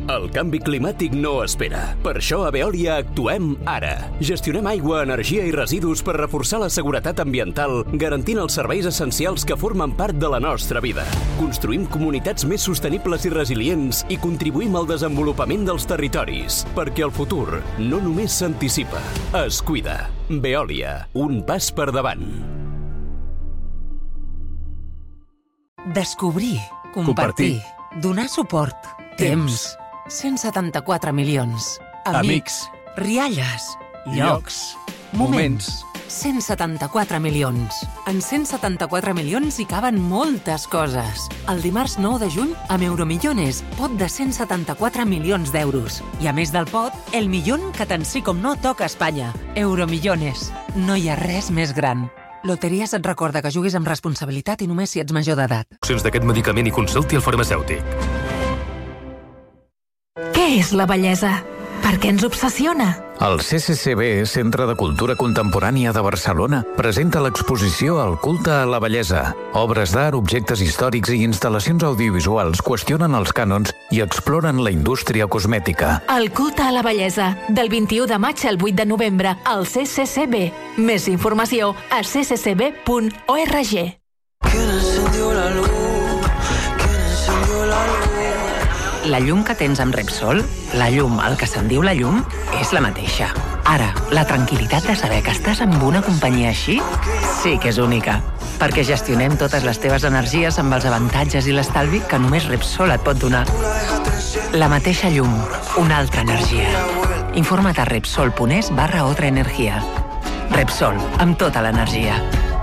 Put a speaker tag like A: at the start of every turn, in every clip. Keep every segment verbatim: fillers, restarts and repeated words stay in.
A: El canvi climàtic no espera. Per això a Veolia actuem ara. Gestionem aigua, energia i residus per reforçar la seguretat ambiental, garantint els serveis essencials que formen part de la nostra vida. Construïm comunitats més sostenibles i resilients i contribuïm al desenvolupament dels territoris, perquè el futur no només s'anticipa, es cuida. Veolia, un pas per davant.
B: Descobrir, compartir, donar suport, temps, cent setanta-quatre milions, amics, rialles, llocs, moments, cent setanta-quatre milions. En cent setanta-quatre milions hi caben moltes coses. El dimarts nou de juny, amb Euromillones, pot de cent setanta-quatre milions d'euros. I a més del pot, el millón que tant sí com no toca a Espanya. Euromillones. No hi ha res més gran. Loteries et recorda que juguis amb responsabilitat i només si ets major d'edat.
C: Opcions d'aquest medicament i consulti el farmacèutic.
D: Què és la bellesa? Per què ens obsessiona?
E: El C C C B, Centre de Cultura Contemporània de Barcelona, presenta l'exposició El culte a la bellesa. Obres d'art, objectes històrics i instal·lacions audiovisuals qüestionen els cànons i exploren la indústria cosmètica.
D: El culte a la bellesa, del vint-i-u de maig al vuit de novembre, al C C C B. Més informació a c c c b punt org.
B: La llum que tens amb Repsol, la llum, el que se'n diu la llum, és la mateixa. Ara, la tranquil·litat de saber que estàs amb una companyia així sí que és única. Perquè gestionem totes les teves energies amb els avantatges i l'estalvi que només Repsol et pot donar. La mateixa llum, una altra energia. Informa't a repsol punt es barra otra energia. Repsol, amb tota l'energia.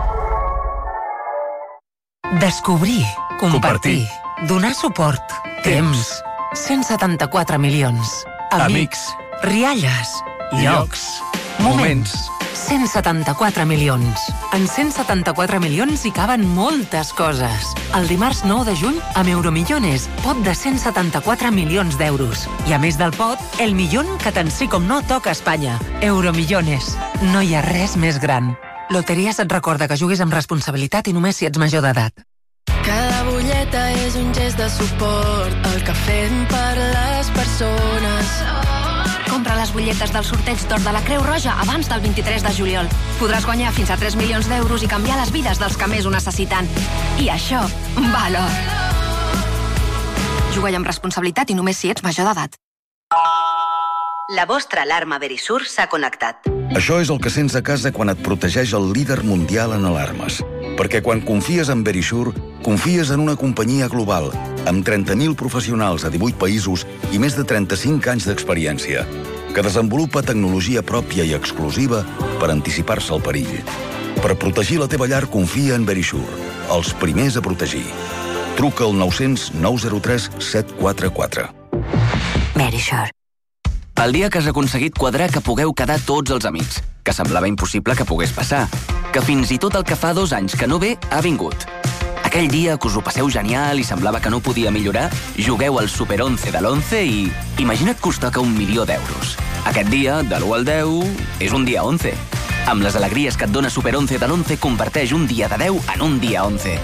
B: Descobrir, compartir, donar suport, temps, cent setanta-quatre milions, amics, rialles, llocs, moments, cent setanta-quatre milions. En cent setanta-quatre milions hi caben moltes coses. El dimarts nou de juny, amb Euromillones, pot de cent setanta-quatre milions d'euros. I a més del pot, el millón que tant sí com no toca a Espanya. Euromillones. No hi ha res més gran. Loteries et recorda que juguis amb responsabilitat i només si ets major d'edat.
F: Cada butlleta és un gest de suport, el que fem per les persones.
G: Compra les butlletes del sorteig d'or de la Creu Roja abans del vint-i-tres de juliol. Podràs guanyar fins a tres milions d'euros i canviar les vides dels que més ho necessiten. I això val or. Juga-hi amb responsabilitat i només si ets major d'edat.
H: La vostra alarma Verisur s'ha connectat.
I: Això és el que sents a casa quan et protegeix el líder mundial en alarmes. Perquè quan confies en Verisur, confies en una companyia global, amb trenta mil professionals a divuit països i més de trenta-cinc anys d'experiència, que desenvolupa tecnologia pròpia i exclusiva per anticipar-se al perill. Per protegir la teva llar, confia en Verisur, els primers a protegir. Truca al nou cents nou zero tres set quatre quatre.
H: Verisur.
J: El dia que has aconseguit quadrar que pugueu quedar tots els amics, que semblava impossible que pogués passar, que fins i tot el que fa dos anys que no ve ha vingut. Aquell dia que us ho passeu genial i semblava que no podia millorar, jugueu al Super onze de l'onze i imagina't que us toca un milió d'euros. Aquest dia, de l'u al deu, és un dia onze. Amb les alegries que et dona Super onze de l'onze, converteix un dia de deu en un dia onze.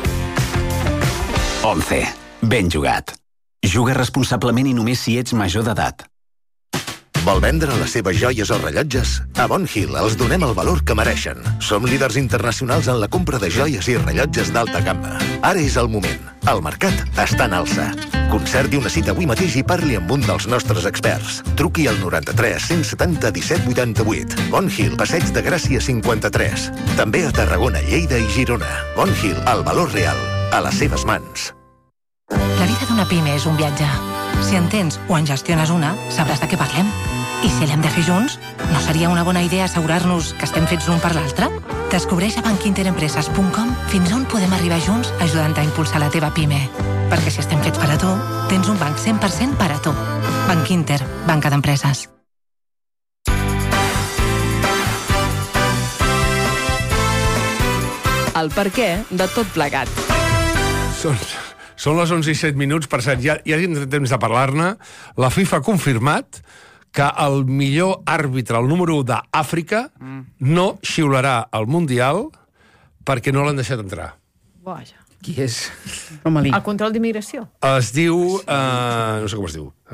K: onze. Ben jugat. Juga responsablement i només si ets major d'edat.
L: Vol vendre les seves joies o rellotges? A Bon Hill els donem el valor que mereixen. Som líders internacionals en la compra de joies i rellotges d'alta gamma. Ara és el moment. El mercat està en alça. Concerti una cita avui mateix i parli amb un dels nostres experts. Truqui al noranta-tres cent setanta disset vuitanta-vuit. Bon Hill, Passeig de Gràcia cinquanta-tres. També a Tarragona, Lleida i Girona. Bon Hill, el valor real, a les seves mans.
M: La vida d'una pime és un viatge. Si en tens o en gestiones una, sabràs de què parlem. I si l'hem de fer junts, no seria una bona idea assegurar-nos que estem fets l'un per l'altre? Descobreix a bankinterempreses punt com fins on podem arribar junts ajudant a impulsar la teva pime. Perquè si estem fets per a tu, tens un banc cent per cent per a tu. Bankinter, banca d'empreses.
N: El perquè de tot plegat.
O: Són... Són les onze i set minuts, per cert, ja, ja tindrem temps de parlar-ne. La FIFA ha confirmat que el millor àrbitre, el número u d'Àfrica, mm. no xiularà al Mundial perquè no l'han deixat entrar.
N: Vaja.
P: Qui és?
N: El control d'immigració.
O: Es diu... Eh, no sé com es diu.